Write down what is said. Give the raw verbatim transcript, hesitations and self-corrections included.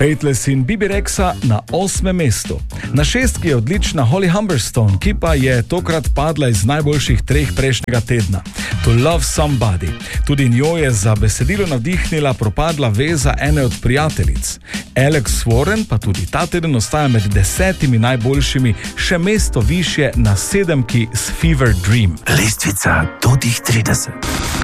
Faithless in Bibi Rexa na osmem mestu. Na šestki je odlična Holly Humberstone, ki pa je tokrat padla iz najboljših treh prejšnjega tedna. To Love Somebody. Tudi njo je za besedilo navdihnila propadla veza ene od prijateljic. Alex Warren pa tudi ta teden ostaja med desetimi najboljšimi, še mesto višje na sedemki s Fever Dream. Lestvica do tih trideset.